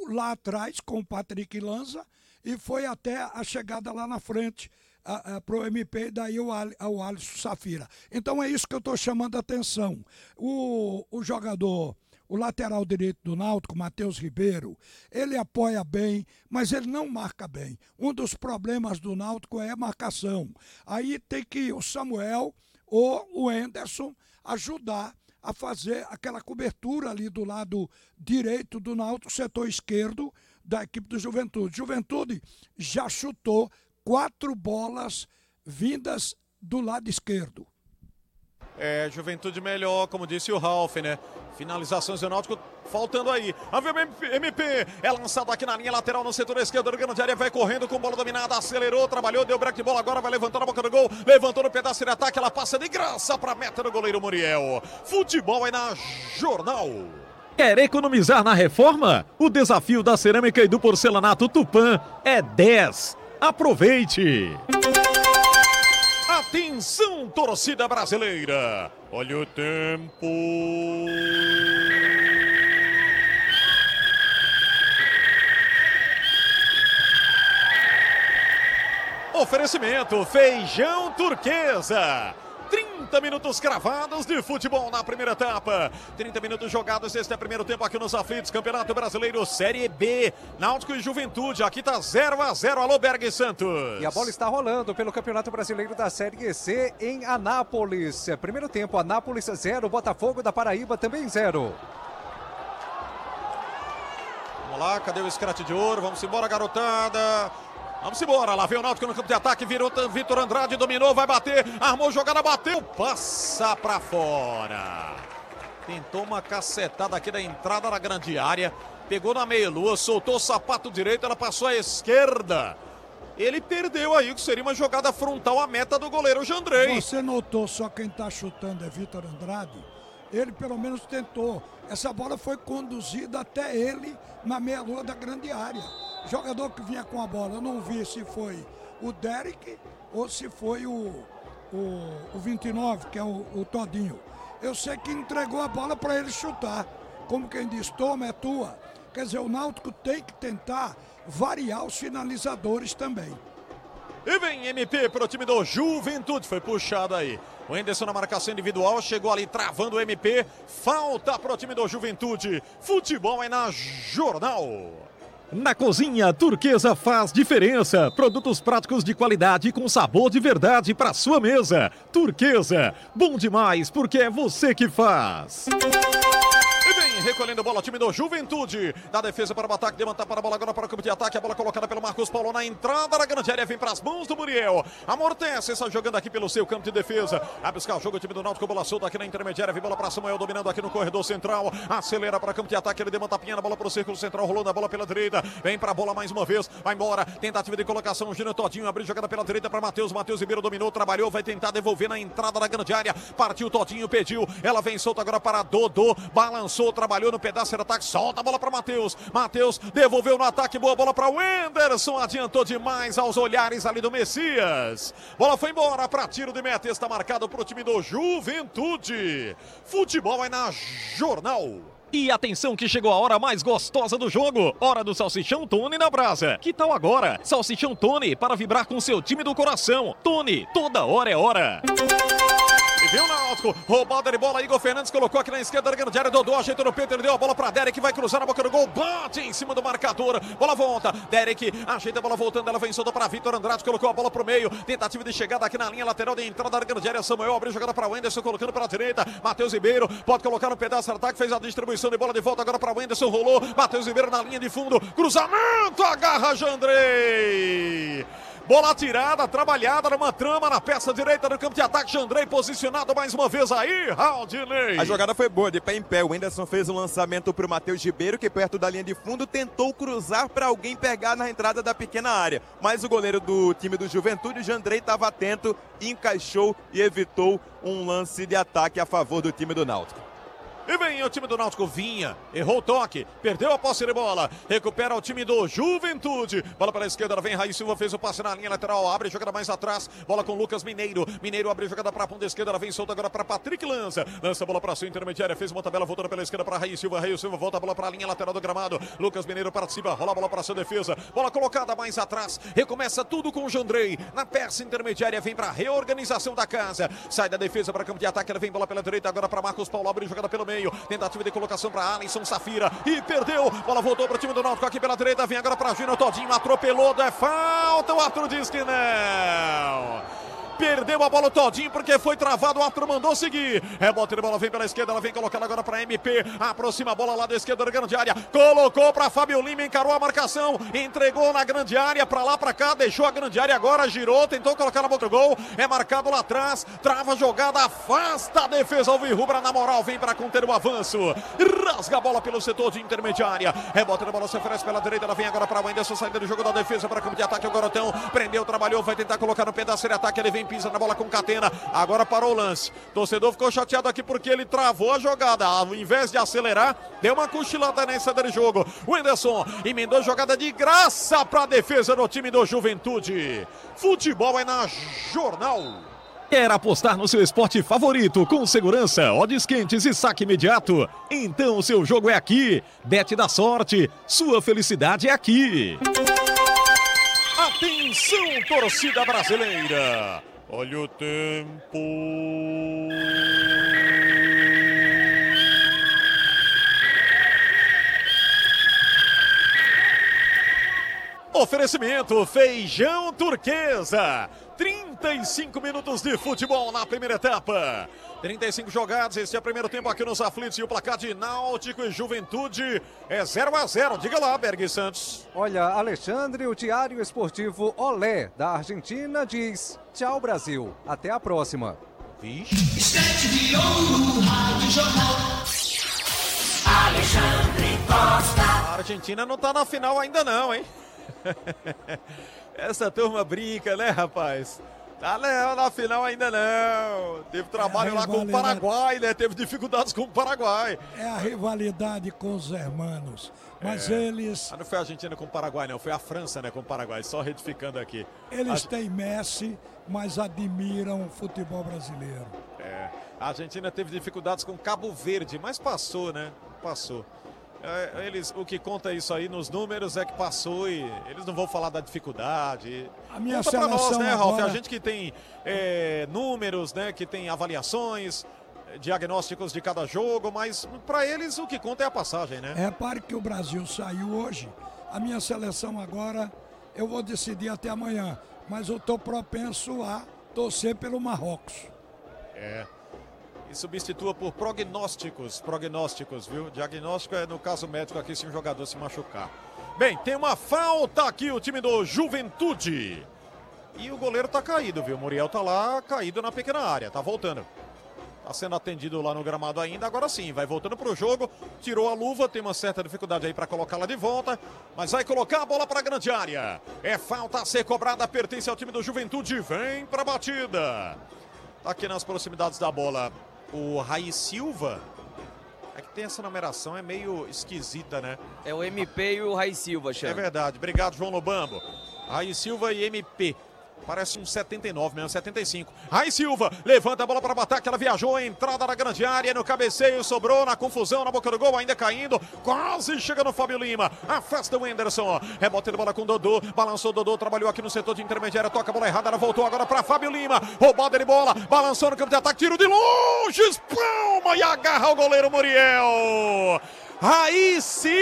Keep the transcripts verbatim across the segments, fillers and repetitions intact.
lá atrás com o Patrick Lanza e foi até a chegada lá na frente para o M P e daí o, Al, o Alisson Safira. Então é isso que eu estou chamando a atenção. O, o jogador, o lateral direito do Náutico, Matheus Ribeiro, ele apoia bem, mas ele não marca bem. Um dos problemas do Náutico é a marcação. Aí tem que o Samuel ou o Henderson ajudar a fazer aquela cobertura ali do lado direito do Náutico, setor esquerdo da equipe do Juventude. Juventude já chutou quatro bolas vindas do lado esquerdo. É, Juventude melhor, como disse o Ralf, né? Finalizações do Náutico faltando aí. A M P é lançado aqui na linha lateral no setor esquerdo do grande área, vai correndo com bola dominada, acelerou, trabalhou, deu break de bola, agora vai levantando a boca do gol, levantou no pedaço de ataque, ela passa de graça para a meta do goleiro Muriel. Futebol aí na Jornal. Quer economizar na reforma? O desafio da cerâmica e do porcelanato Tupã é dez. Aproveite! Atenção, torcida brasileira! Olha o tempo! Oferecimento Feijão Turquesa. trinta minutos cravados de futebol na primeira etapa. trinta minutos jogados, este é o primeiro tempo aqui nos aflitos. Campeonato Brasileiro Série B. Náutico e Juventude, aqui tá zero a zero. Alô, Berg Santos. E a bola está rolando pelo Campeonato Brasileiro da Série C em Anápolis. Primeiro tempo, Anápolis zero, Botafogo da Paraíba também zero. Vamos lá, cadê o escrate de ouro? Vamos embora, garotada. Vamos embora, lá vem o Náutico no campo de ataque, virou Vitor Andrade, dominou, vai bater, armou jogada, bateu, passa pra fora. Tentou uma cacetada aqui da entrada na grande área, pegou na meia-lua, soltou o sapato direito, ela passou à esquerda. Ele perdeu aí o que seria uma jogada frontal à meta do goleiro Jandrei. Você notou só quem tá chutando é Vitor Andrade? Ele pelo menos tentou. Essa bola foi conduzida até ele na meia-lua da grande área. Jogador que vinha com a bola, eu não vi se foi o Derek ou se foi o, o, o vinte e nove, que é o, o Todinho. Eu sei que entregou a bola para ele chutar. Como quem diz, toma, é tua. Quer dizer, o Náutico tem que tentar variar os finalizadores também. E vem M P para o time do Juventude, foi puxado aí. O Henderson na marcação individual, chegou ali travando o M P. Falta para o time do Juventude. Futebol é na Jornal. Na cozinha, Turquesa faz diferença. Produtos práticos de qualidade com sabor de verdade para sua mesa. Turquesa, bom demais porque é você que faz. Recolhendo a bola, time do Juventude. Da defesa para o ataque, levantar para a bola agora para o campo de ataque. A bola colocada pelo Marcos Paulo na entrada da grande área. Vem para as mãos do Muriel. Amortece, está jogando aqui pelo seu campo de defesa. Vai buscar o jogo, o time do Náutico. Bola solta aqui na intermediária. Vem bola para Samuel, dominando aqui no corredor central. Acelera para o campo de ataque. Ele deu uma tapinha na bola para o círculo central. Rolou na bola pela direita. Vem para a bola mais uma vez. Vai embora. Tentativa de colocação. Gino Todinho abriu jogada pela direita para Matheus. Matheus Ribeiro dominou, trabalhou. Vai tentar devolver na entrada da grande área. Partiu Todinho, pediu. Ela vem solta agora para Dodô. Balançou, trabalhou no pedaço de ataque. Solta a bola para Matheus. Matheus devolveu no ataque. Boa bola para o Henderson. Adiantou demais aos olhares ali do Messias. Bola foi embora para tiro de meta. Está marcado para o time do Juventude. Futebol é na Jornal. E atenção que chegou a hora mais gostosa do jogo. Hora do Salsichão Tony na brasa. Que tal agora? Salsichão Tony para vibrar com seu time do coração. Tony, toda hora é hora. E viu o Náutico, roubada de bola, Igor Fernandes colocou aqui na esquerda da grande área, Dodô ajeitou no peito, ele deu a bola para Derek, vai cruzar na boca do gol, bate em cima do marcador, bola volta, Derek ajeita a bola voltando, ela vem solta para Vitor Andrade, colocou a bola pro meio, tentativa de chegada aqui na linha lateral de entrada da grande área, Samuel abriu jogada para o Henderson, colocando para a direita, Matheus Ribeiro, pode colocar no pedaço do ataque, fez a distribuição de bola de volta agora para o Henderson, rolou, Matheus Ribeiro na linha de fundo, cruzamento, agarra Jandrei. Bola tirada, trabalhada numa trama na peça direita do campo de ataque. Jandrei posicionado mais uma vez aí, Raudinei. A jogada foi boa, de pé em pé. O Henderson fez um lançamento para o Matheus Ribeiro, que perto da linha de fundo tentou cruzar para alguém pegar na entrada da pequena área. Mas o goleiro do time do Juventude, o Jandrei, estava atento, encaixou e evitou um lance de ataque a favor do time do Náutico. E vem o time do Náutico, vinha, errou o toque, perdeu a posse de bola, recupera o time do Juventude. Bola para a esquerda, ela vem, Raí Silva fez o passe na linha lateral, abre jogada mais atrás, bola com Lucas Mineiro. Mineiro abre jogada para a ponta esquerda, ela vem solta agora para Patrick Lanza. Lança a bola para a sua intermediária, fez uma tabela voltando pela esquerda para Raí Silva. Raí Silva volta a bola para a linha lateral do gramado. Lucas Mineiro participa, rola a bola para a sua defesa. Bola colocada mais atrás, recomeça tudo com o Jandrei. Na peça intermediária, vem para a reorganização da casa. Sai da defesa para campo de ataque, ela vem bola pela direita agora para Marcos Paulo, abre jogada pelo meio. Tentativa de colocação para Alisson Safira e perdeu. Bola voltou para o time do Náutico aqui pela direita, vem agora para Júnior Todinho, atropelou, é falta, o árbitro diz que não. Perdeu a bola todinho porque foi travado, o árbitro mandou seguir. Rebote de bola, vem pela esquerda, ela vem colocando agora para M P. Aproxima a bola lá da esquerda da grande área. Colocou para Fábio Lima, encarou a marcação, entregou na grande área, para lá, para cá, deixou a grande área agora, girou, tentou colocar na boca do gol. É marcado lá atrás, trava a jogada, afasta a defesa alvirrubra, na moral, vem para conter o avanço. Rasga a bola pelo setor de intermediária. Rebote de bola, se oferece pela direita, ela vem agora para o Anderson, saída do jogo da defesa para campo de ataque. O Garotão prendeu, trabalhou, vai tentar colocar no pedaço de ataque, ele vem, pisa na bola com Catena, agora parou o lance. Torcedor ficou chateado aqui porque ele travou a jogada, ao invés de acelerar, deu uma cochilada nessa do jogo. O Anderson emendou jogada de graça para a defesa do time do Juventude. Futebol é na Jornal. Quer apostar no seu esporte favorito com segurança, odds quentes e saque imediato? Então o seu jogo é aqui. Bet da sorte, sua felicidade é aqui. Atenção, torcida brasileira. Olha o tempo. Oferecimento Feijão Turquesa. trinta e cinco minutos de futebol na primeira etapa. trinta e cinco jogados, este é o primeiro tempo aqui nos aflitos e o placar de Náutico e Juventude é zero a zero. Diga lá, Berg Santos. Olha, Alexandre, o Diário Esportivo Olé da Argentina diz tchau, Brasil. Até a próxima. Vixe. Instante de ouro, Rádio Jornal. Alexandre Costa. A Argentina não tá na final ainda não, hein? Essa turma brinca, né, rapaz? Tá não, na final ainda não. Teve trabalho é lá com o Paraguai, né? Teve dificuldades com o Paraguai. É a rivalidade com os hermanos. Mas é. eles... Ah, não foi a Argentina com o Paraguai, não. Foi a França, né, com o Paraguai. Só retificando aqui. Eles a... têm Messi, mas admiram o futebol brasileiro. É. A Argentina teve dificuldades com Cabo Verde, mas passou, né? Passou. É, eles, o que conta isso aí nos números é que passou e eles não vão falar da dificuldade. A minha conta pra nós, né, Ralf? agora... A gente que tem é, números, né, que tem avaliações, diagnósticos de cada jogo, mas para eles o que conta é a passagem, né? Repare que o Brasil saiu hoje. A minha seleção agora, eu vou decidir até amanhã, mas eu estou propenso a torcer pelo Marrocos. É. E substitua por prognósticos, prognósticos, viu? Diagnóstico é no caso médico aqui se um jogador se machucar. Bem, tem uma falta aqui o time do Juventude. E o goleiro tá caído, viu? O Muriel tá lá caído na pequena área, tá voltando. Tá sendo atendido lá no gramado ainda, agora sim, vai voltando pro jogo, tirou a luva, tem uma certa dificuldade aí para colocá-la de volta, mas vai colocar a bola para a grande área. É falta a ser cobrada, pertence ao time do Juventude, vem pra batida. Aqui nas proximidades da bola, o Raí Silva, é que tem essa numeração, é meio esquisita, né? É o M P e o Raí Silva, Xande. É verdade, obrigado, João Lobambo. Raí Silva e M P. Parece um setenta e nove mesmo, setenta e cinco. Raí Silva, levanta a bola para o ataque, ela viajou, entrada na grande área, no cabeceio, sobrou na confusão, na boca do gol, ainda caindo, quase chega no Fábio Lima, afasta o Anderson, rebote de bola com o Dodô, balançou o Dodô, trabalhou aqui no setor de intermediária, toca a bola errada, ela voltou agora para Fábio Lima, roubada de bola, balançou no campo de ataque, tiro de longe, espalma e agarra o goleiro Muriel. Raí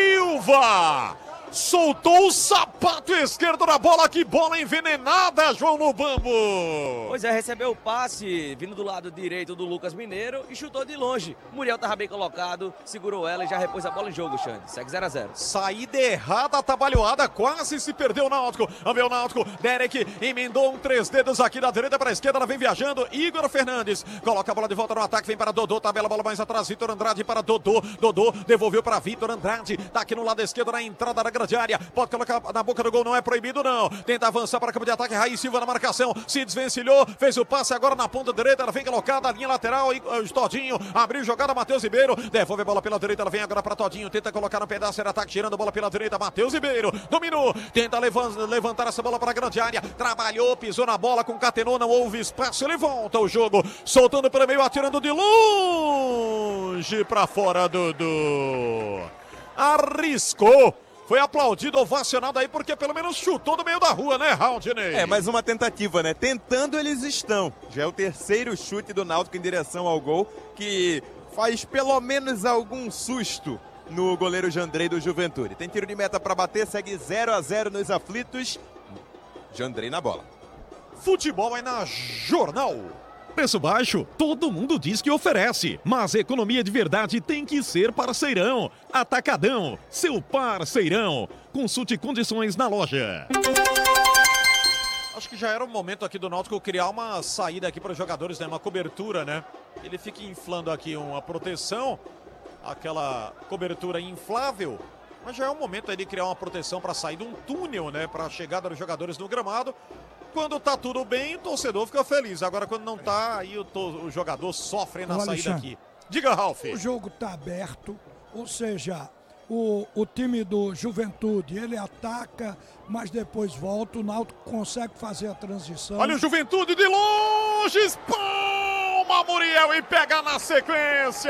Silva soltou o sapato esquerdo na bola, que bola envenenada, João Lobambo. Pois é, recebeu o passe vindo do lado direito do Lucas Mineiro e chutou de longe. Muriel tava bem colocado, segurou ela e já repôs a bola em jogo, Xande. Segue zero a zero. Saída errada, atabalhoada, quase se perdeu o Náutico. Vamos ver o Náutico, Derek emendou um três dedos aqui da direita para a esquerda, ela vem viajando, Igor Fernandes coloca a bola de volta no ataque, vem para Dodô, tabela a bola mais atrás, Vitor Andrade para Dodô, Dodô devolveu para Vitor Andrade, tá aqui no lado esquerdo na entrada da grande área, pode colocar na boca do gol, não é proibido não. Tenta avançar para o campo de ataque, Raí Silva na marcação, se desvencilhou, fez o passe agora na ponta direita, ela vem colocada, a linha lateral, e o Todinho abriu jogada, Matheus Ribeiro, devolve a bola pela direita, ela vem agora para Todinho, tenta colocar no pedaço, era ataque, tirando a bola pela direita, Matheus Ribeiro, dominou, tenta levantar essa bola para a grande área, trabalhou, pisou na bola, concatenou, não houve espaço, ele volta o jogo, soltando para meio, atirando de longe para fora, Dudu. Arriscou. Foi aplaudido, ovacionado aí, porque pelo menos chutou do meio da rua, né, Raudinei? É, mais uma tentativa, né? Tentando eles estão. Já é o terceiro chute do Náutico em direção ao gol, que faz pelo menos algum susto no goleiro Jandrei do Juventude. Tem tiro de meta para bater, segue zero a zero nos aflitos. Jandrei na bola. Futebol aí na Jornal. Preço baixo, todo mundo diz que oferece, mas economia de verdade tem que ser parceirão. Atacadão, seu parceirão. Consulte condições na loja. Acho que já era o momento aqui do Náutico criar uma saída aqui para os jogadores, né? Uma cobertura, né? Ele fica inflando aqui uma proteção, aquela cobertura inflável, mas já é o momento aí de criar uma proteção para sair de um túnel, né? Para a chegada dos jogadores no gramado. Quando tá tudo bem, o torcedor fica feliz. Agora, quando não tá, aí o, to... o jogador sofre na Ô, saída Alexandre, aqui. Diga, Ralf. O jogo tá aberto, ou seja, o, o time do Juventude, ele ataca, mas depois volta, o Náutico consegue fazer a transição. Olha o Juventude de longe, espalma Muriel e pega na sequência.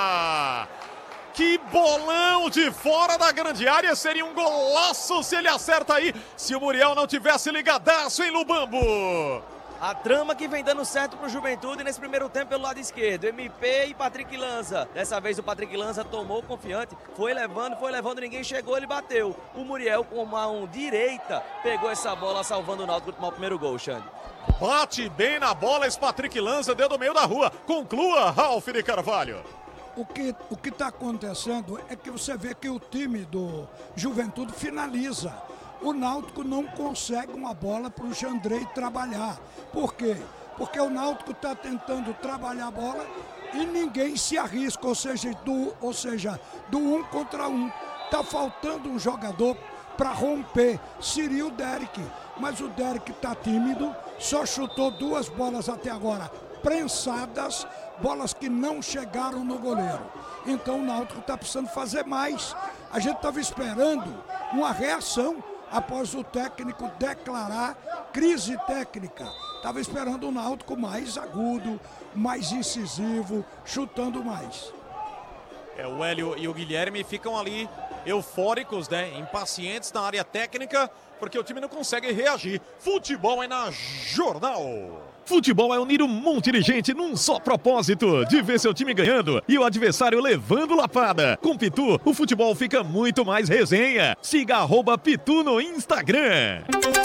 Que bolão de fora da grande área, seria um golaço se ele acerta aí, se o Muriel não tivesse ligadaço em Lubambo. A trama que vem dando certo pro Juventude nesse primeiro tempo pelo lado esquerdo. M P e Patrick Lanza. Dessa vez o Patrick Lanza tomou confiante, foi levando, foi levando, ninguém chegou, ele bateu. O Muriel com mão direita pegou essa bola, salvando o Náutico para tomar o primeiro gol, Xande. Bate bem na bola esse Patrick Lanza, deu do meio da rua. Conclua, Ralf de Carvalho. O que o que está acontecendo é que você vê que o time do Juventude finaliza. O Náutico não consegue uma bola para o Jandrei trabalhar. Por quê? Porque o Náutico está tentando trabalhar a bola e ninguém se arrisca, ou seja, do, ou seja, do um contra um. Está faltando um jogador para romper. Seria o Derek, mas o Derek está tímido, só chutou duas bolas até agora prensadas, bolas que não chegaram no goleiro. Então o Náutico está precisando fazer mais. A gente estava esperando uma reação após o técnico declarar crise técnica. Estava esperando o Náutico mais agudo, mais incisivo, chutando mais. É, o Hélio e o Guilherme ficam ali eufóricos, né? Impacientes na área técnica, porque o time não consegue reagir. Futebol é na Jornal. Futebol é unir um monte de gente num só propósito, de ver seu time ganhando e o adversário levando lapada. Com Pitu, o futebol fica muito mais resenha. Siga arroba Pitu no Instagram.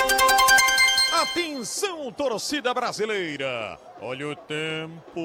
Atenção, torcida brasileira. Olha o tempo.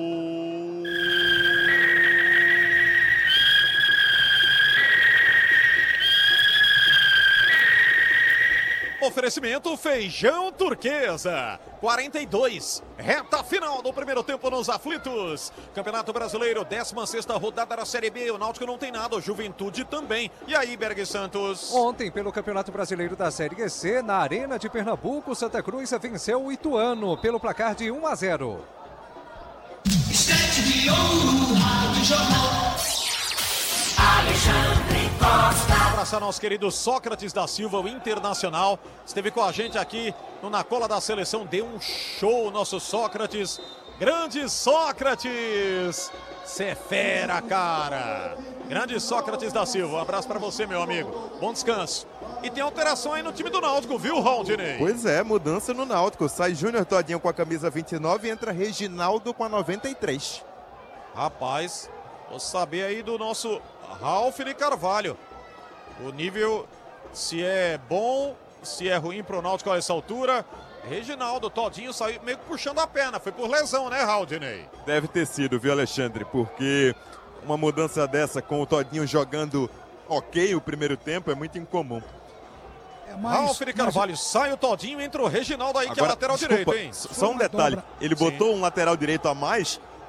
Oferecimento Feijão Turquesa, quarenta e dois, reta final do primeiro tempo nos aflitos. Campeonato Brasileiro, décima sexta rodada da Série B, o Náutico não tem nada, o Juventude também. E aí, Berg Santos? Ontem, pelo Campeonato Brasileiro da Série C, na Arena de Pernambuco, Santa Cruz venceu o Ituano pelo placar de um a zero. Estante de ouro, Rádio Jornal. Alexandre Costa. Abraçar nosso querido Sócrates da Silva, o internacional. Esteve com a gente aqui no Na Cola da Seleção. Deu um show, nosso Sócrates. Grande Sócrates! Cê é fera, cara! Grande Sócrates da Silva. Um abraço pra você, meu amigo. Bom descanso. E tem alteração aí no time do Náutico, viu, Raudinei? Pois é, mudança no Náutico. Sai Júnior Todinho com a camisa vinte e nove e entra Reginaldo com a noventa e três. Rapaz, vou saber aí do nosso Ralf de Carvalho. O nível, se é bom, se é ruim pro Náutico a essa altura. Reginaldo, Todinho saiu meio que puxando a perna. Foi por lesão, né, Raudinei? Deve ter sido, viu, Alexandre? Porque uma mudança dessa com o Todinho jogando ok o primeiro tempo é muito incomum. É mais, Ralf de Carvalho, mais... sai o Todinho, entra o Reginaldo aí, que é lateral desculpa, direito, hein? Só um detalhe, ele botou Sim. um lateral direito a mais,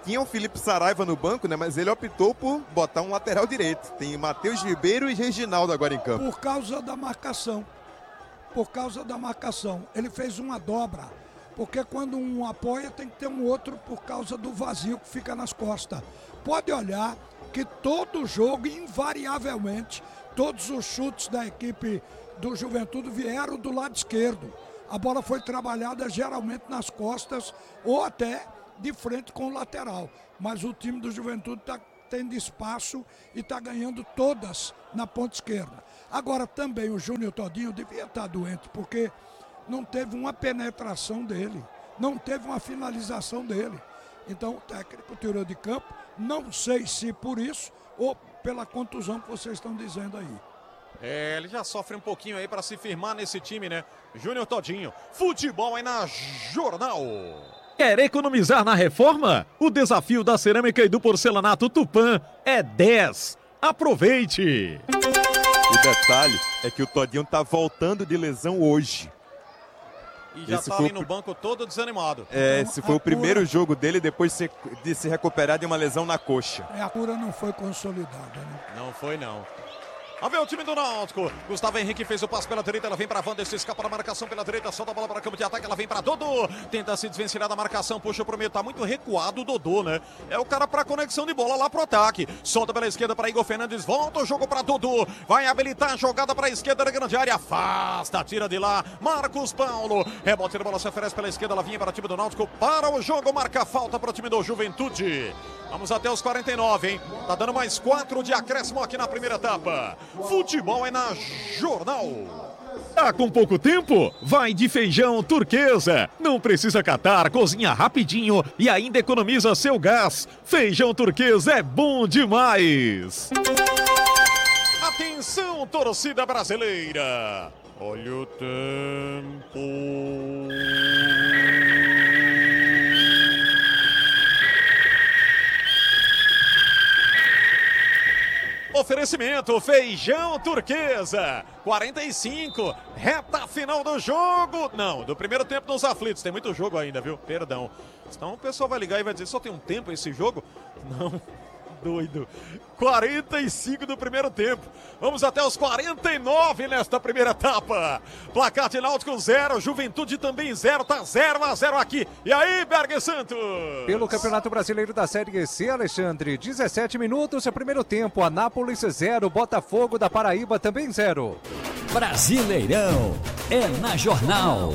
tinha o Felipe Saraiva no banco, né? Mas ele optou por botar um lateral direito. Tem Matheus Ribeiro e Reginaldo agora em campo. Por causa da marcação. Por causa da marcação. Ele fez uma dobra. Porque quando um apoia, tem que ter um outro por causa do vazio que fica nas costas. Pode olhar que todo jogo, invariavelmente, todos os chutes da equipe do Juventude vieram do lado esquerdo. A bola foi trabalhada geralmente nas costas ou até de frente com o lateral. Mas o time do Juventude está tendo espaço e está ganhando todas na ponta esquerda. Agora também o Júnior Todinho devia estar doente, porque não teve uma penetração dele, não teve uma finalização dele. Então o técnico tirou de campo, não sei se por isso ou pela contusão que vocês estão dizendo aí. É, ele já sofre um pouquinho aí para se firmar nesse time, né? Júnior Todinho, futebol aí na Jornal. Quer economizar na reforma? O desafio da cerâmica e do porcelanato Tupã é dez. Aproveite! O detalhe é que o Todinho tá voltando de lesão hoje. E já Esse tá foi ali o no banco todo desanimado. É, Então, esse foi a o primeiro cura- jogo dele depois de se, de se recuperar de uma lesão na coxa. É, a cura não foi consolidada, né? Não foi, não. Vamos ver o time do Náutico. Gustavo Henrique fez o passe pela direita, ela vem pra Wanda, se escapa da marcação pela direita, solta a bola para campo de ataque, ela vem pra Dodô. Tenta se desvencilhar da marcação, puxa pro meio, tá muito recuado o Dodô, né? É o cara pra conexão de bola lá pro ataque. Solta pela esquerda para Igor Fernandes, volta o jogo pra Dodô. Vai habilitar a jogada pra esquerda da grande área, afasta, tira de lá. Marcos Paulo, rebote de bola se oferece pela esquerda, ela vinha para o time do Náutico, para o jogo, marca falta para o time do Juventude. Vamos até os quarenta e nove, hein? Tá dando mais quatro de acréscimo aqui na primeira etapa. Futebol é na Jornal. Tá com pouco tempo? Vai de feijão turquesa. Não precisa catar, cozinha rapidinho e ainda economiza seu gás. Feijão turquesa é bom demais. Atenção, torcida brasileira. Olha o tempo. Oferecimento feijão turquesa, quarenta e cinco, reta final do jogo. Não, do primeiro tempo nos aflitos, tem muito jogo ainda, viu? Perdão. Senão o pessoal vai ligar e vai dizer, só tem um tempo esse jogo? Não, doido. quarenta e cinco do primeiro tempo. Vamos até os quarenta e nove nesta primeira etapa. Placar de Náutico zero, Juventude também zero, tá zero a zero aqui. E aí, Berg Santos? Pelo Campeonato Brasileiro da Série C, Alexandre, dezessete minutos, é primeiro tempo, Anápolis zero, Botafogo da Paraíba também zero. Brasileirão é na Jornal.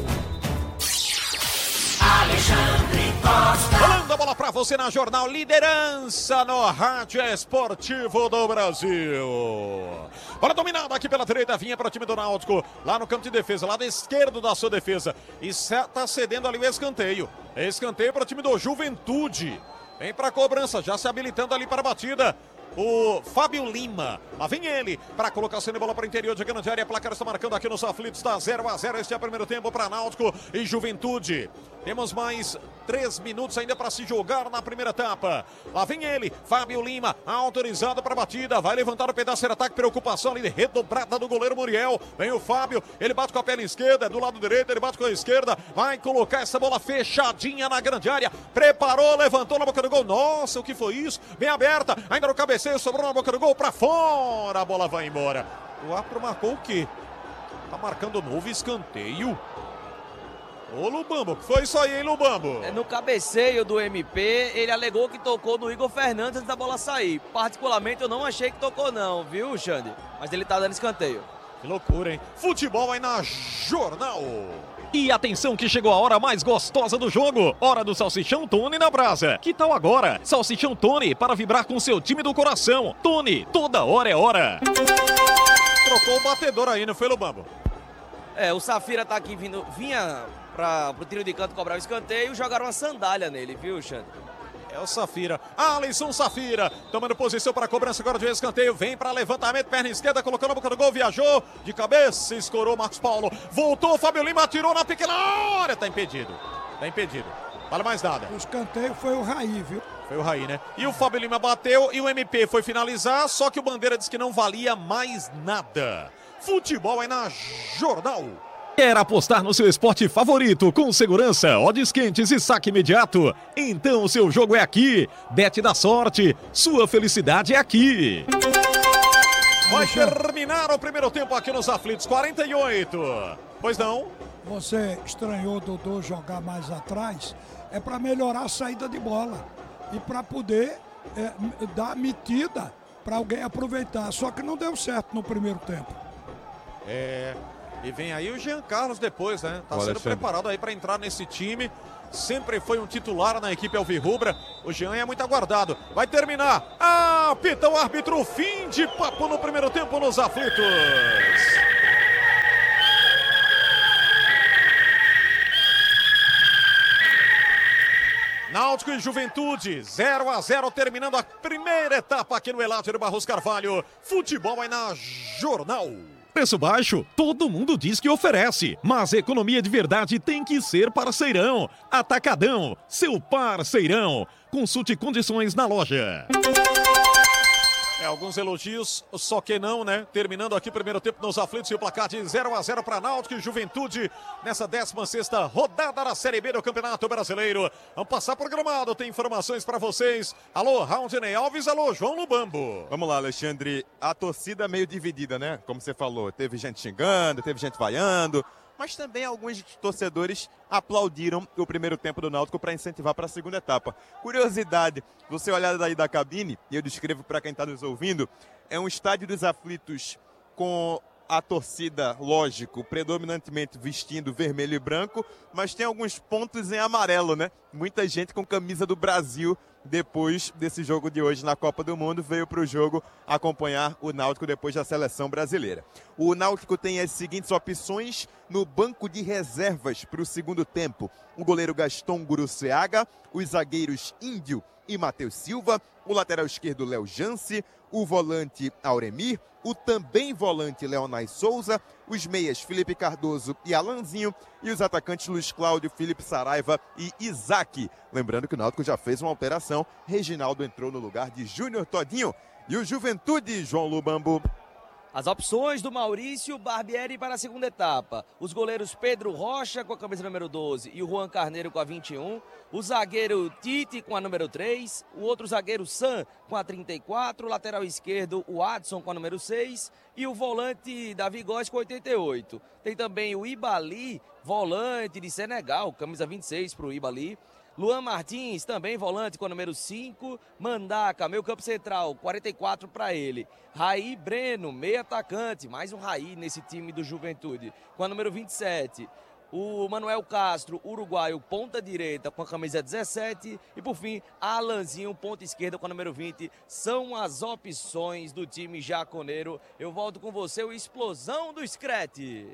Alexandre Costa. Rolando a bola pra você na Jornal, liderança no rádio esportivo do Brasil. Bola dominada aqui pela direita, vinha para o time do Náutico, lá no campo de defesa, lado esquerdo da sua defesa. E está cedendo ali o escanteio. Escanteio para o time do Juventude. Vem para a cobrança, já se habilitando ali para a batida. O Fábio Lima, lá vem ele para colocação de bola para o interior de grande área. Placar está marcando aqui nos aflitos, está zero a zero. Este é o primeiro tempo para Náutico e Juventude. Temos mais três minutos ainda para se jogar na primeira etapa. Lá vem ele, Fábio Lima, autorizado para a batida. Vai levantar o pedaço de ataque, preocupação ali redobrada do goleiro Muriel. Vem o Fábio, ele bate com a perna esquerda, do lado direito, ele bate com a esquerda. Vai colocar essa bola fechadinha na grande área. Preparou, levantou na boca do gol. Nossa, o que foi isso? Bem aberta, ainda no cabeceio, sobrou na boca do gol, para fora. A bola vai embora. O árbitro marcou o quê? Tá marcando novo escanteio. Ô Lubambo, que foi isso aí, hein, Lubambo? No cabeceio do M P, ele alegou que tocou no Igor Fernandes antes da bola sair. Particularmente, eu não achei que tocou não, viu, Xande? Mas ele tá dando escanteio. Que loucura, hein? Futebol aí na Jornal. E atenção que chegou a hora mais gostosa do jogo. Hora do Salsichão Tony na brasa. Que tal agora? Salsichão Tony para vibrar com seu time do coração. Tony, toda hora é hora. Trocou o batedor aí, não foi, Lubambo? É, o Safira tá aqui vindo, vinha para pro tiro de canto cobrar o escanteio e jogaram uma sandália nele, viu, Xande? É o Safira, Alisson Safira, tomando posição para a cobrança agora de escanteio, vem para levantamento, perna esquerda, colocou na boca do gol, viajou, de cabeça, escorou Marcos Paulo, voltou, Fábio Lima, atirou na pequena área, tá impedido, tá impedido, vale mais nada. O escanteio foi o Raí, viu? Foi o Raí, né? E o Fábio Lima bateu e o M P foi finalizar, só que o Bandeira disse que não valia mais nada. Futebol aí na Jornal. Quer apostar no seu esporte favorito com segurança, odds quentes e saque imediato? Então o seu jogo é aqui. Bet da sorte, sua felicidade é aqui. Vai terminar o primeiro tempo aqui nos aflitos, quarenta e oito. Pois não? Você estranhou o Dodô jogar mais atrás, é para melhorar a saída de bola e para poder é, dar metida para alguém aproveitar. Só que não deu certo no primeiro tempo. É... E vem aí o Jean Carlos depois, né? Tá sendo preparado aí para entrar nesse time. Sempre foi um titular na equipe alvirrubra. O Jean é muito aguardado. Vai terminar. Apita o árbitro. Fim de papo no primeiro tempo nos aflitos. Náutico e Juventude, zero a zero, terminando a primeira etapa aqui no Eládio Barros Carvalho. Futebol aí na Jornal. Preço baixo, todo mundo diz que oferece, mas economia de verdade tem que ser parceirão. Atacadão, seu parceirão. Consulte condições na loja. É, alguns elogios, só que não, né? Terminando aqui o primeiro tempo nos aflitos e o placar de zero a zero para Náutico e Juventude nessa décima sexta rodada da Série B do Campeonato Brasileiro. Vamos passar por Gramado, tem informações para vocês. Alô, Raundinei Alves, alô, João Lubambo. Vamos lá, Alexandre. A torcida meio dividida, né? Como você falou, teve gente xingando, teve gente vaiando, mas também alguns torcedores aplaudiram o primeiro tempo do Náutico para incentivar para a segunda etapa. Curiosidade, você olhar daí da cabine, e eu descrevo para quem está nos ouvindo, é um estádio dos aflitos com a torcida, lógico, predominantemente vestindo vermelho e branco, mas tem alguns pontos em amarelo, né? Muita gente com camisa do Brasil depois desse jogo de hoje na Copa do Mundo veio para o jogo acompanhar o Náutico depois da seleção brasileira. O Náutico tem as seguintes opções no banco de reservas para o segundo tempo: o goleiro Gaston Guruceaga, os zagueiros Índio e Matheus Silva, o lateral esquerdo Léo Jance, o volante Auremir, o também volante Leonais Souza, os meias Felipe Cardoso e Alanzinho e os atacantes Luiz Cláudio, Felipe Saraiva e Isaac. Lembrando que o Náutico já fez uma alteração, Reginaldo entrou no lugar de Júnior Todinho. E o Juventude, João Lubambo. As opções do Maurício Barbieri para a segunda etapa: os goleiros Pedro Rocha com a camisa número doze e o Juan Carneiro com a vinte e um, o zagueiro Tite com a número três, o outro zagueiro Sam com a trinta e quatro, o lateral esquerdo o Adson com a número seis e o volante Davi Góes com oitenta e oito. Tem também o Ibali, volante de Senegal, camisa vinte e seis para o Ibali. Luan Martins, também volante com a número cinco. Mandaca, meio campo central, quarenta e quatro para ele. Raí Breno, meio atacante, mais um Raí nesse time do Juventude, com a número vinte e sete. O Manuel Castro, uruguaio, ponta direita com a camisa dezessete. E por fim, Alanzinho, ponta esquerda com a número vinte. São as opções do time jaconeiro. Eu volto com você, o Explosão do Screte.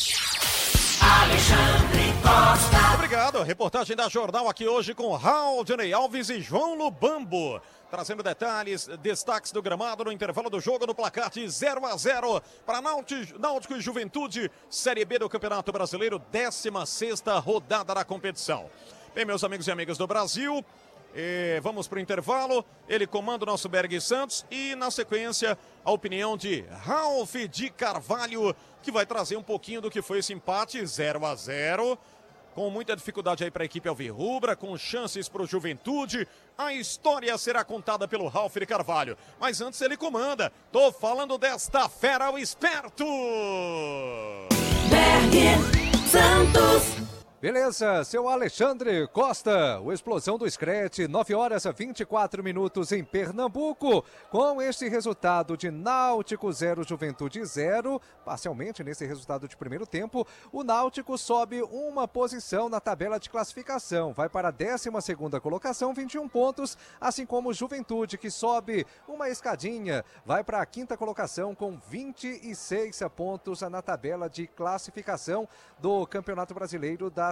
Alexandre Costa. Obrigado, reportagem da Jornal aqui hoje com Raundinei Alves e João Lubambo, trazendo detalhes, destaques do gramado no intervalo do jogo, no placar de zero a zero para Náutico e Juventude, Série B do Campeonato Brasileiro, décima sexta rodada da competição. Bem, meus amigos e amigas do Brasil, eh, vamos para o intervalo. Ele comanda o nosso Berg Santos e, na sequência, a opinião de Ralf de Carvalho, que vai trazer um pouquinho do que foi esse empate zero a zero. Com muita dificuldade aí para a equipe alvirrubra, com chances para o Juventude. A história será contada pelo Ralf de Carvalho. Mas antes ele comanda. Tô falando desta fera, o esperto! Berg Santos. Beleza, seu Alexandre Costa, o Explosão do Screte, nove horas e vinte e quatro minutos em Pernambuco. Com este resultado de Náutico zero, Juventude zero, parcialmente nesse resultado de primeiro tempo, o Náutico sobe uma posição na tabela de classificação. Vai para a décima segunda colocação, vinte e um pontos, assim como o Juventude, que sobe uma escadinha, vai para a quinta colocação com vinte e seis pontos na tabela de classificação do Campeonato Brasileiro da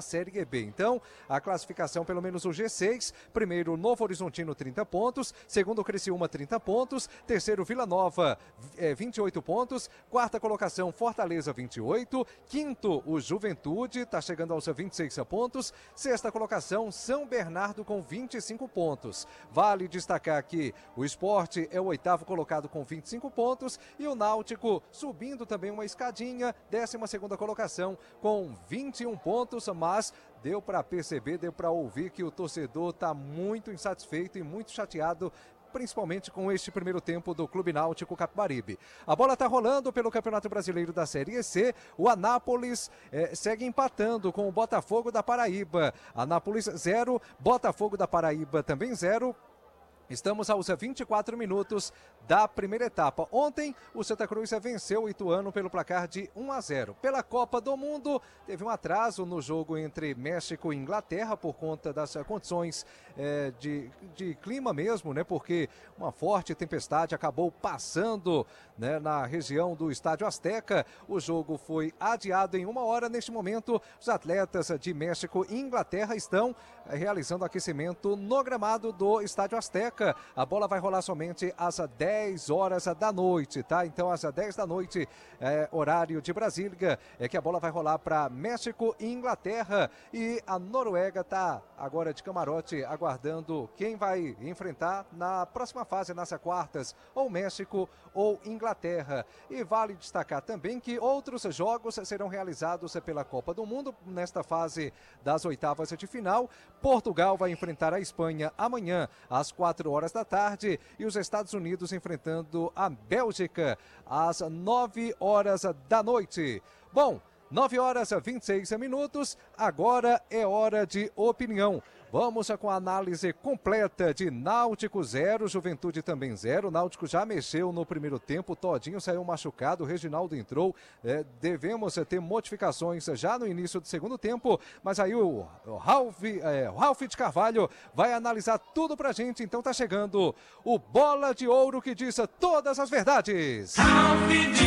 da Série B. Então, a classificação, pelo menos o G seis, primeiro Novo Horizontino, trinta pontos, segundo Criciúma, trinta pontos, terceiro Vila Nova, é, vinte e oito pontos, quarta colocação Fortaleza, vinte e oito, quinto o Juventude, está chegando aos vinte e seis pontos, sexta colocação São Bernardo com vinte e cinco pontos. Vale destacar que o Sport é o oitavo colocado com vinte e cinco pontos e o Náutico subindo também uma escadinha, décima segunda colocação com vinte e um pontos, mas deu para perceber, deu para ouvir que o torcedor está muito insatisfeito e muito chateado, principalmente com este primeiro tempo do Clube Náutico Capibaribe. A bola está rolando pelo Campeonato Brasileiro da Série C. O Anápolis eh, segue empatando com o Botafogo da Paraíba. Anápolis zero, Botafogo da Paraíba também zero. Estamos aos vinte e quatro minutos da primeira etapa. Ontem, o Santa Cruz venceu o Ituano pelo placar de um a zero. Pela Copa do Mundo, teve um atraso no jogo entre México e Inglaterra por conta das condições é, de, de clima mesmo, né? Porque uma forte tempestade acabou passando, né, na região do Estádio Azteca. O jogo foi adiado em uma hora. Neste momento, os atletas de México e Inglaterra estão é, realizando aquecimento no gramado do Estádio Azteca. A bola vai rolar somente às dez horas da noite, tá? Então, às dez da noite, é, horário de Brasília, é que a bola vai rolar para México e Inglaterra. E a Noruega tá agora de camarote, aguardando quem vai enfrentar na próxima fase, nas quartas, ou México ou Inglaterra. E vale destacar também que outros jogos serão realizados pela Copa do Mundo nesta fase das oitavas de final. Portugal vai enfrentar a Espanha amanhã, às quatro horas da tarde, e os Estados Unidos enfrentando a Bélgica às nove horas da noite. Bom, nove horas e vinte e seis minutos, agora é hora de opinião. Vamos com a análise completa de Náutico zero, Juventude também zero. Náutico já mexeu no primeiro tempo, Todinho saiu machucado, Reginaldo entrou. É, devemos ter modificações já no início do segundo tempo, mas aí o, o, Ralf, é, o Ralf de Carvalho vai analisar tudo pra gente. Então tá chegando o Bola de Ouro que diz todas as verdades. Ralf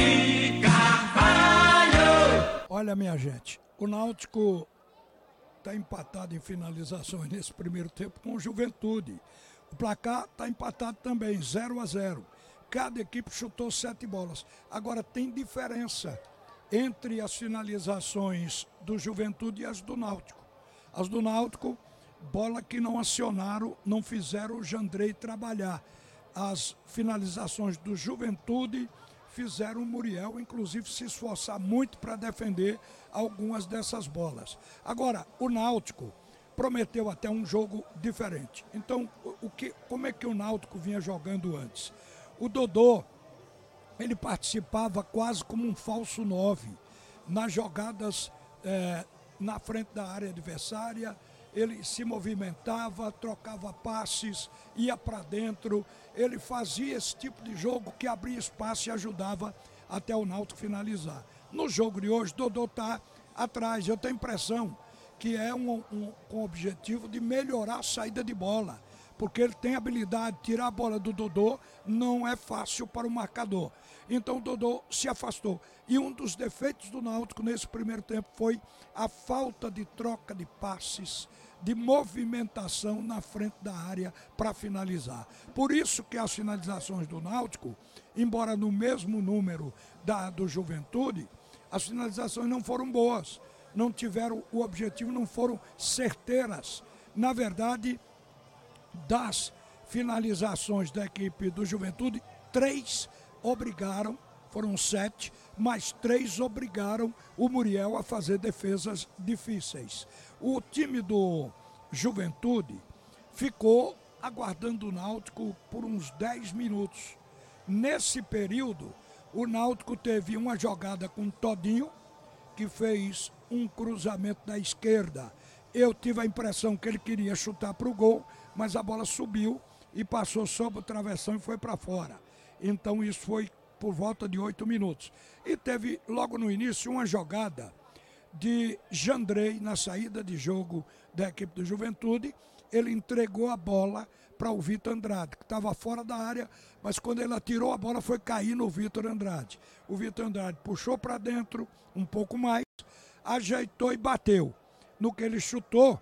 de Carvalho! Olha, minha gente, o Náutico está empatado em finalizações nesse primeiro tempo com o Juventude. O placar está empatado também, zero a zero. Cada equipe chutou sete bolas. Agora tem diferença entre as finalizações do Juventude e as do Náutico. As do Náutico, bola que não acionaram, não fizeram o Jandrei trabalhar. As finalizações do Juventude fizeram o Muriel, inclusive, se esforçar muito para defender algumas dessas bolas. Agora, o Náutico prometeu até um jogo diferente. Então, o que, como é que o Náutico vinha jogando antes? O Dodô, ele participava quase como um falso nove, nas jogadas é, na frente da área adversária. Ele se movimentava, trocava passes, ia para dentro. Ele fazia esse tipo de jogo que abria espaço e ajudava até o Náutico finalizar. No jogo de hoje, Dodô está atrás. Eu tenho a impressão que é um, um, com o objetivo de melhorar a saída de bola, porque ele tem habilidade de tirar a bola do Dodô, não é fácil para o marcador. Então o Dodô se afastou. E um dos defeitos do Náutico nesse primeiro tempo foi a falta de troca de passes, de movimentação na frente da área para finalizar. Por isso que as finalizações do Náutico, embora no mesmo número da do Juventude, as finalizações não foram boas, não tiveram o objetivo, não foram certeiras. Na verdade, das finalizações da equipe do Juventude, três obrigaram, foram sete, mas três obrigaram o Muriel a fazer defesas difíceis. O time do Juventude ficou aguardando o Náutico por uns dez minutos. Nesse período, o Náutico teve uma jogada com o Todinho, que fez um cruzamento da esquerda. Eu tive a impressão que ele queria chutar para o gol, mas a bola subiu e passou sobre o travessão e foi para fora. Então isso foi por volta de oito minutos. E teve logo no início uma jogada de Jandrei na saída de jogo da equipe do Juventude. Ele entregou a bola para o Vitor Andrade, que estava fora da área, mas quando ele atirou a bola foi cair no Vitor Andrade. O Vitor Andrade puxou para dentro um pouco mais, ajeitou e bateu. no que ele chutou,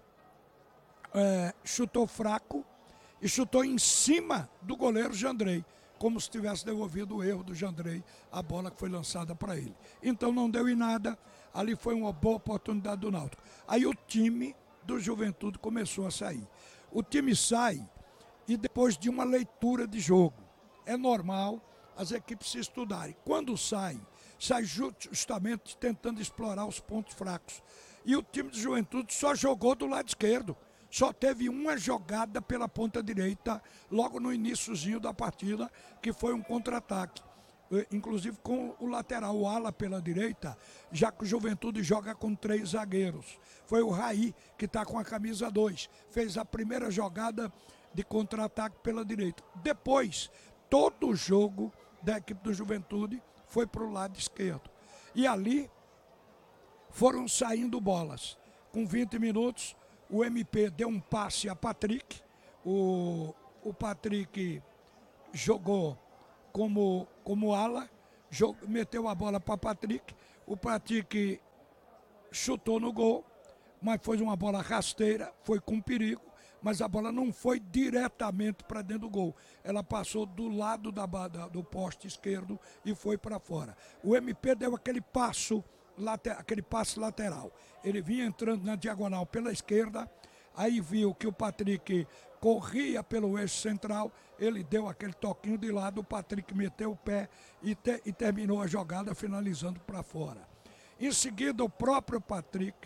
é, chutou fraco e chutou em cima do goleiro Jandrei, como se tivesse devolvido o erro do Jandrei, a bola que foi lançada para ele. Então não deu em nada, ali foi uma boa oportunidade do Náutico. Aí o time do Juventude começou a sair. O time sai e depois de uma leitura de jogo, é normal as equipes se estudarem. Quando sai, sai justamente tentando explorar os pontos fracos. E o time do Juventude só jogou do lado esquerdo. Só teve uma jogada pela ponta direita, logo no iniciozinho da partida, que foi um contra-ataque. Inclusive com o lateral, o ala pela direita, já que o Juventude joga com três zagueiros. Foi o Raí, que está com a camisa dois. Fez a primeira jogada de contra-ataque pela direita. Depois, todo o jogo da equipe do Juventude foi para o lado esquerdo. E ali foram saindo bolas. Com vinte minutos, o M P deu um passe a Patrick. O, o Patrick jogou como, como ala, jogou, meteu a bola para Patrick. O Patrick chutou no gol, mas foi uma bola rasteira, foi com perigo, mas a bola não foi diretamente para dentro do gol. Ela passou do lado da, da, do poste esquerdo e foi para fora. O M P deu aquele passo, later, aquele passo lateral. Ele vinha entrando na diagonal pela esquerda, aí viu que o Patrick corria pelo eixo central, ele deu aquele toquinho de lado, o Patrick meteu o pé e, te, e terminou a jogada finalizando para fora. Em seguida, o próprio Patrick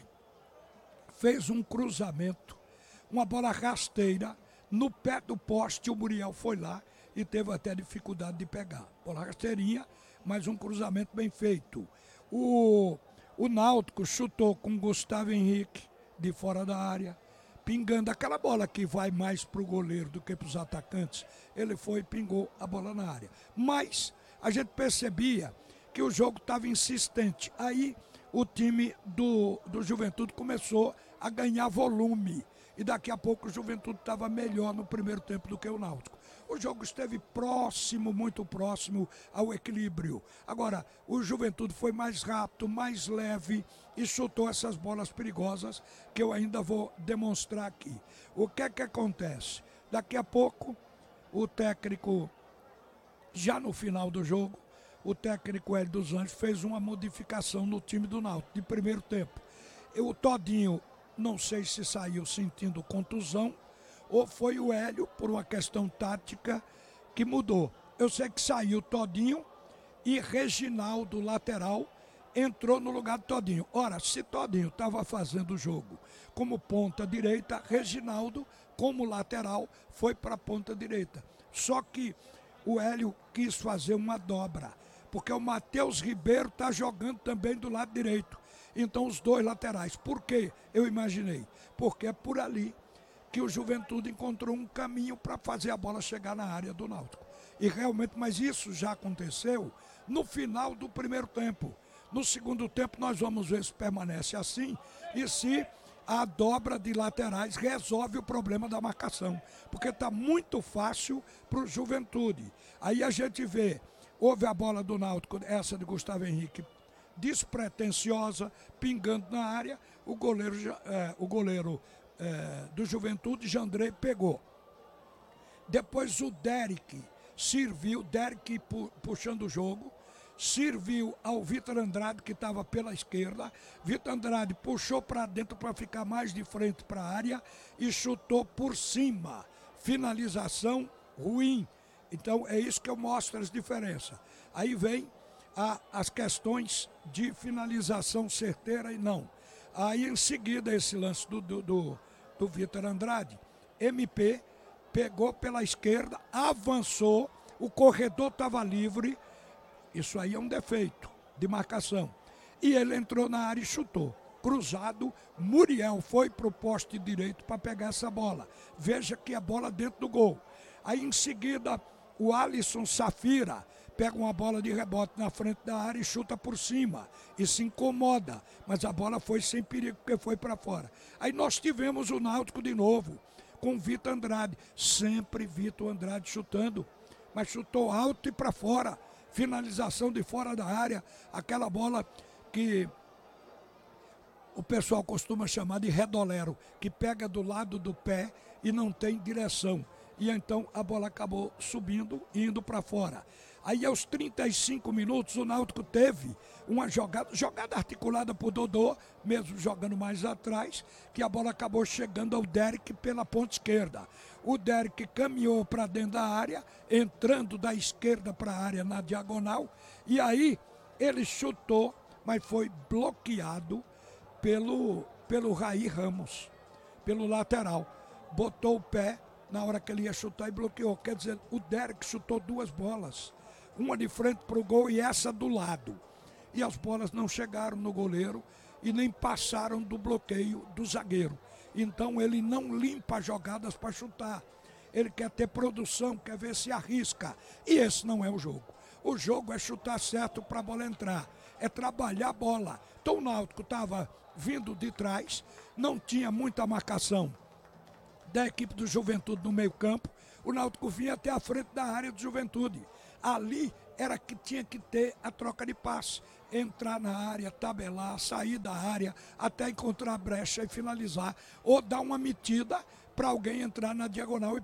fez um cruzamento, uma bola rasteira, no pé do poste, o Muriel foi lá e teve até dificuldade de pegar. Bola rasteirinha, mas um cruzamento bem feito. O, o Náutico chutou com Gustavo Henrique de fora da área, pingando aquela bola que vai mais para o goleiro do que para os atacantes. Ele foi e pingou a bola na área. Mas a gente percebia que o jogo estava insistente. Aí o time do, do Juventude começou a ganhar volume. E daqui a pouco o Juventude estava melhor no primeiro tempo do que o Náutico. O jogo esteve próximo, muito próximo ao equilíbrio. Agora, o Juventude foi mais rápido, mais leve e chutou essas bolas perigosas que eu ainda vou demonstrar aqui. O que é que acontece? Daqui a pouco, o técnico, já no final do jogo, o técnico Hélio dos Anjos fez uma modificação no time do Náutico, de primeiro tempo. O Todinho, não sei se saiu sentindo contusão, ou foi o Hélio, por uma questão tática, que mudou. Eu sei que saiu Todinho e Reginaldo, lateral, entrou no lugar do Todinho. Ora, se Todinho estava fazendo o jogo como ponta direita, Reginaldo, como lateral, foi para a ponta direita. Só que o Hélio quis fazer uma dobra, porque o Matheus Ribeiro está jogando também do lado direito. Então os dois laterais. Por quê? Eu imaginei. Porque é por ali que o Juventude encontrou um caminho para fazer a bola chegar na área do Náutico. E realmente, mas isso já aconteceu no final do primeiro tempo. No segundo tempo nós vamos ver se permanece assim e se a dobra de laterais resolve o problema da marcação. Porque está muito fácil para o Juventude. Aí a gente vê, houve a bola do Náutico, essa de Gustavo Henrique, despretensiosa, pingando na área, o goleiro, é, o goleiro é, do Juventude, Jandrei, pegou. Depois o Derek serviu, Derek pu, puxando o jogo, serviu ao Vitor Andrade, que estava pela esquerda. Vitor Andrade puxou para dentro para ficar mais de frente para a área e chutou por cima. Finalização ruim. Então é isso que eu mostro as diferenças. Aí vem a, as questões de finalização certeira e não. Aí em seguida esse lance do, do, do, do Vitor Andrade, M P pegou pela esquerda, avançou, o corredor estava livre. Isso aí é um defeito de marcação. E ele entrou na área e chutou. Cruzado, Muriel foi para o poste direito para pegar essa bola. Veja que a bola dentro do gol. Aí em seguida, o Alisson Safira pega uma bola de rebote na frente da área e chuta por cima. E se incomoda. Mas a bola foi sem perigo, porque foi para fora. Aí nós tivemos o Náutico de novo, com o Vitor Andrade. Sempre Vitor Andrade chutando. Mas chutou alto e para fora. Finalização de fora da área, aquela bola que o pessoal costuma chamar de redolero, que pega do lado do pé e não tem direção. E então a bola acabou subindo e indo para fora. Aí aos trinta e cinco minutos o Náutico teve uma jogada, jogada articulada por Dodô, mesmo jogando mais atrás, que a bola acabou chegando ao Derek pela ponta esquerda. O Derek caminhou para dentro da área, entrando da esquerda para a área na diagonal, e aí ele chutou, mas foi bloqueado pelo, pelo Raí Ramos, pelo lateral. Botou o pé na hora que ele ia chutar e bloqueou. Quer dizer, o Derek chutou duas bolas. Uma de frente para o gol e essa do lado. E as bolas não chegaram no goleiro e nem passaram do bloqueio do zagueiro. Então ele não limpa jogadas para chutar. Ele quer ter produção, quer ver se arrisca. E esse não é o jogo. O jogo é chutar certo para a bola entrar. É trabalhar a bola. Então o Náutico estava vindo de trás, não tinha muita marcação da equipe do Juventude no meio campo. O Náutico vinha até a frente da área do Juventude. Ali era que tinha que ter a troca de passe. Entrar na área, tabelar, sair da área, até encontrar a brecha e finalizar. Ou dar uma metida para alguém entrar na diagonal e